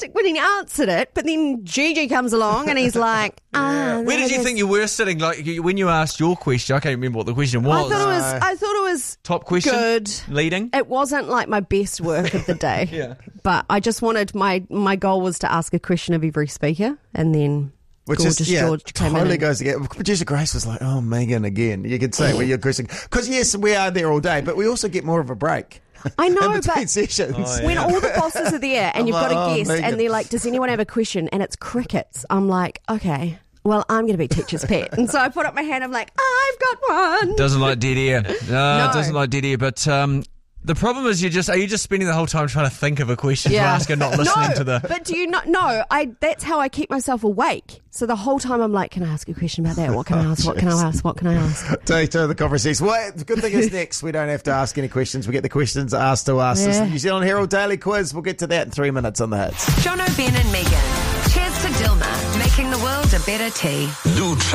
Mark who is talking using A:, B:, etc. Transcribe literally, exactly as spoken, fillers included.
A: classic when he answered it, but then Gigi comes along and he's like, ah.
B: Where did you
A: is...
B: think you were sitting? Like when you asked your question, I can't remember what the question was.
A: I thought it was. I thought it was
B: top question.
A: Good.
B: Leading.
A: It wasn't like my best work of the day.
B: Yeah.
A: But I just wanted my my goal was to ask a question of every speaker, and then.
C: Which
A: Gorgeous
C: is, yeah,
A: George came
C: totally
A: in.
C: goes again. Producer Grace was like, oh, Megan again. You could say, well, you're question. Because, yes, we are there all day, but we also get more of a break.
A: I know,
C: in between
A: but
C: sessions.
B: Oh, yeah.
A: when all the bosses are there and
C: I'm
A: you've got
C: like,
A: a
C: oh,
A: guest
C: Megan.
A: and they're like, does anyone have a question? And it's crickets. I'm like, okay, well, I'm going to be teacher's pet. And so I put up my hand. I'm like, I've got one.
B: Doesn't like dead air. No,
A: No.
B: it doesn't like dead air. But um, the problem is, you just are you just spending the whole time trying to think of a question to ask and not listening
A: no,
B: to the.
A: But do you not? No, I. That's how I keep myself awake. So the whole time I'm like, can I ask a question about that? What can I ask? What can I ask? What can I ask?
C: Day two of the conversation. Well, the good thing is next, we don't have to ask any questions. We get the questions asked to us.
A: Yeah.
C: It's the New Zealand Herald Daily Quiz. We'll get to that in three minutes on the hits.
D: John O'Ben and Megan. Cheers to Dilma, making the world a better tea.
E: Lucha.